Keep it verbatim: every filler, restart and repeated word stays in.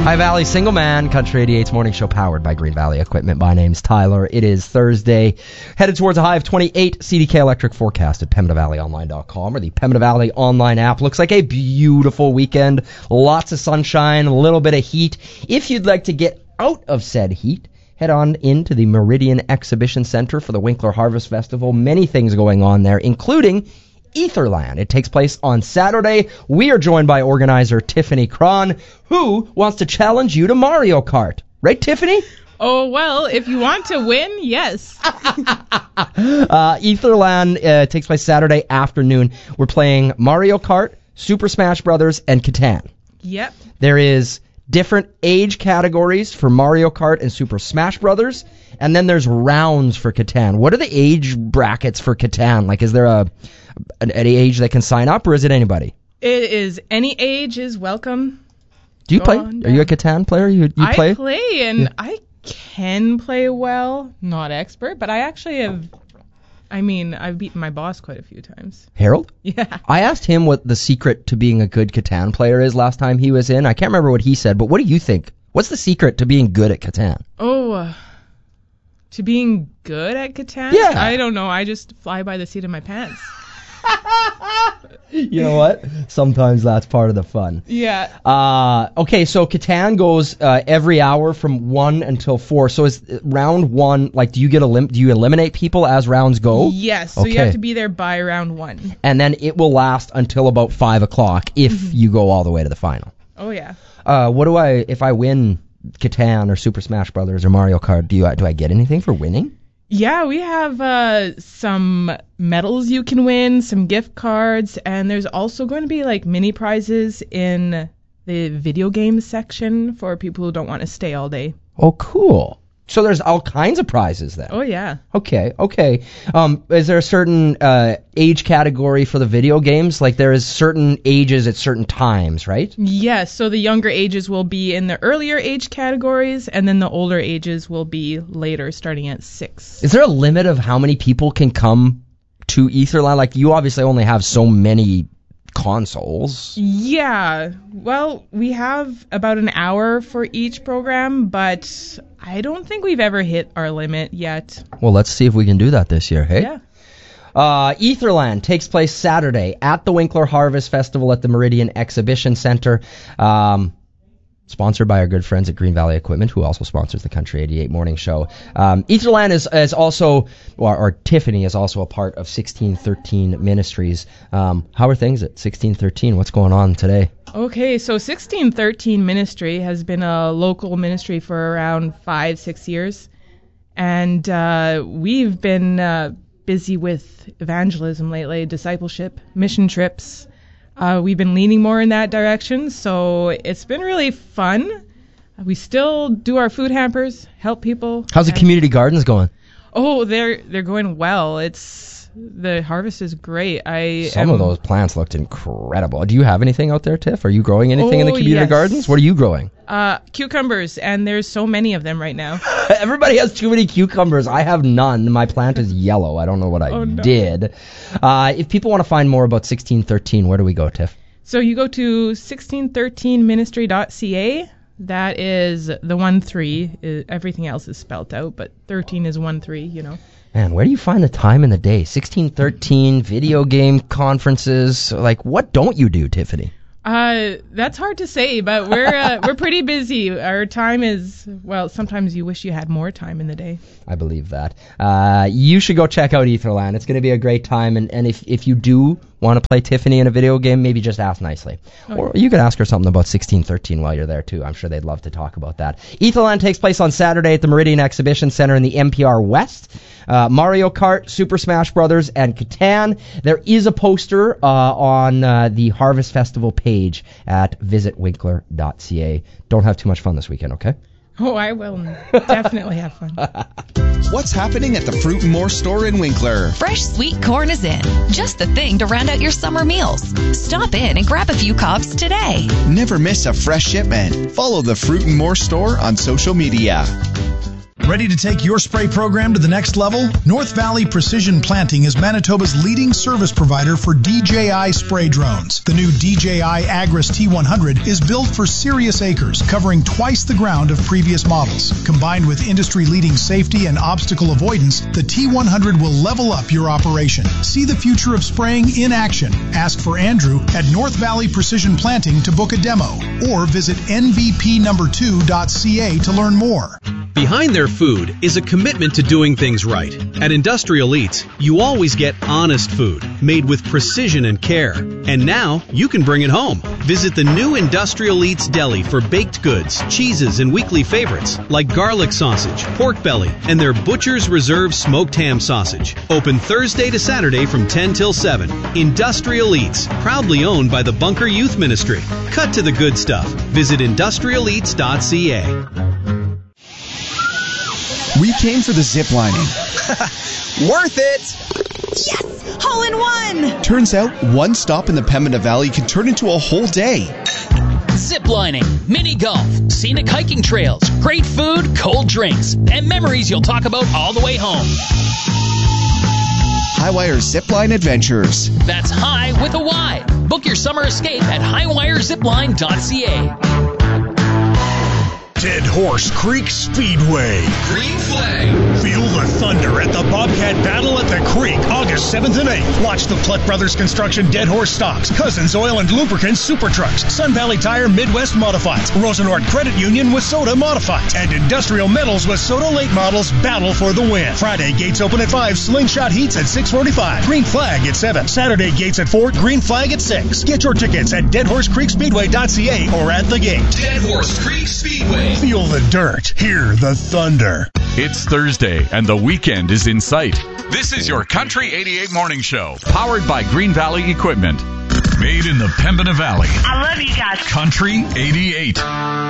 High Valley Single Man, Country eighty-eight's morning show powered by Green Valley Equipment. My name's Tyler. It is Thursday. Headed towards a high of twenty-eight. C D K Electric forecast at Pembina Valley Online dot com or the Pembina Valley Online app. Looks like a beautiful weekend. Lots of sunshine, a little bit of heat. If you'd like to get out of said heat, head on into the Meridian Exhibition Center for the Winkler Harvest Festival. Many things going on there, including Etherland. It takes place on Saturday. We are joined by organizer Tiffany Cron, who wants to challenge you to Mario Kart. Right, Tiffany? Oh, well, if you want to win, yes. uh, Etherland uh, takes place Saturday afternoon. We're playing Mario Kart, Super Smash Brothers, and Catan. Yep. There is different age categories for Mario Kart and Super Smash Brothers, and then there's rounds for Catan. What are the age brackets for Catan? Like, is there a an, an age that can sign up, or is it anybody? It is any age is welcome. Do you Go play? on Are you a Catan player? You, you I play? I play, and yeah. I can play well. Not expert, but I actually have... I mean, I've beaten my boss quite a few times. Harold? Yeah. I asked him what the secret to being a good Catan player is last time he was in. I can't remember what he said, but what do you think? What's the secret to being good at Catan? Oh, uh, to being good at Catan? Yeah. I don't know. I just fly by the seat of my pants. You know what? Sometimes that's part of the fun. Yeah. Uh, okay, so Catan goes uh, every hour from one until four. So is round one, like, do you get elim- do you eliminate people as rounds go? Yes, so okay. You have to be there by round one. And then it will last until about five o'clock if mm-hmm. you go all the way to the final. Oh, yeah. Uh, what do I, if I win Catan or Super Smash Brothers or Mario Kart, do you do I get anything for winning? Yeah, we have uh, some medals you can win, some gift cards, and there's also going to be like mini prizes in the video game section for people who don't want to stay all day. Oh, cool. So there's all kinds of prizes then. Oh, yeah. Okay, okay. Um, is there a certain uh, age category for the video games? Like there is certain ages at certain times, right? Yes, so the younger ages will be in the earlier age categories, and then the older ages will be later, starting at six. Is there a limit of how many people can come to Etherland? Like you obviously only have so many consoles. Yeah, well, we have about an hour for each program, but I don't think we've ever hit our limit yet. Well, let's see if we can do that this year, hey? Yeah. Uh, Etherland takes place Saturday at the Winkler Harvest Festival at the Meridian Exhibition Center. Um, sponsored by our good friends at Green Valley Equipment, who also sponsors the Country eighty-eight Morning Show. Um, Etherland is, is also, or, or Tiffany is also a part of sixteen thirteen Ministries. Um, how are things at sixteen thirteen? What's going on today? Okay, so sixteen thirteen Ministry has been a local ministry for around five, six years. And uh, we've been uh, busy with evangelism lately, discipleship, mission trips. Uh, we've been leaning more in that direction, so it's been really fun. We still do our food hampers, help people. How's the community gardens going? Oh, they're they're going well. It's the harvest is great. I Some am, of those plants looked incredible. Do you have anything out there, Tiff? Are you growing anything oh, in the community yes. gardens? What are you growing? Uh, cucumbers, and there's so many of them right now. Everybody has too many cucumbers. I have none. My plant is yellow. I don't know what I oh, no. did. Uh, if people want to find more about sixteen thirteen, where do we go, Tiff? So you go to sixteen thirteen ministry dot c a. That is the one three. Uh, everything else is spelt out, but thirteen is one three, you know. Man, where do you find the time in the day? sixteen thirteen, video game conferences. Like, what don't you do, Tiffany? Uh, that's hard to say, but we're uh, we're pretty busy. Our time is, well, sometimes you wish you had more time in the day. I believe that. Uh, you should go check out Etherland. It's going to be a great time, and, and if, if you do want to play Tiffany in a video game, maybe just ask nicely. Okay. Or you could ask her something about sixteen thirteen while you're there, too. I'm sure they'd love to talk about that. Etherland takes place on Saturday at the Meridian Exhibition Center in the N P R West. Uh, Mario Kart, Super Smash Brothers, and Catan. There is a poster uh, on uh, the Harvest Festival page at visit winkler dot c a. Don't have too much fun this weekend, okay? Oh, I will definitely have fun. What's happening at the Fruit and More store in Winkler? Fresh sweet corn is in. Just the thing to round out your summer meals. Stop in and grab a few cobs today. Never miss a fresh shipment. Follow the Fruit and More store on social media. Ready to take your spray program to the next level? North Valley Precision Planting is Manitoba's leading service provider for D J I spray drones. The new D J I Agris T one hundred is built for serious acres, covering twice the ground of previous models. Combined with industry-leading safety and obstacle avoidance, the T one hundred will level up your operation. See the future of spraying in action. Ask for Andrew at North Valley Precision Planting to book a demo, or visit N V P number two dot C A to learn more. Behind their food is a commitment to doing things right. At Industrial Eats, you always get honest food, made with precision and care. And now, you can bring it home. Visit the new Industrial Eats Deli for baked goods, cheeses, and weekly favorites, like garlic sausage, pork belly, and their Butcher's Reserve smoked ham sausage. Open Thursday to Saturday from ten till seven. Industrial Eats, proudly owned by the Bunker Youth Ministry. Cut to the good stuff. Visit industrial eats dot C A. We came for the zip lining. Worth it! Yes! Hole in one! Turns out, one stop in the Pembina Valley can turn into a whole day. Ziplining, mini golf, scenic hiking trails, great food, cold drinks, and memories you'll talk about all the way home. Highwire Zipline Adventures. That's high with a Y. Book your summer escape at highwire zipline dot C A. Dead Horse Creek Speedway. Green flag. Feel the thunder at the Bobcat Battle at the Creek, August seventh and eighth. Watch the Plutt Brothers Construction Dead Horse Stocks, Cousins Oil and Lubricants Super Trucks, Sun Valley Tire Midwest Modifieds, Rosenort Credit Union with Soda Modifieds, and Industrial Metals with Soda Late Models battle for the win. Friday, gates open at five, Slingshot Heats at six forty-five, Green Flag at seven. Saturday, gates at four, Green Flag at six. Get your tickets at dead horse creek speedway dot C A or at the gate. Dead Horse Creek Speedway. Feel the dirt. Hear the thunder. It's Thursday, and the weekend is in sight. This is your Country eighty-eight Morning Show, powered by Green Valley Equipment. Made in the Pembina Valley. I love you guys. Country eighty-eight.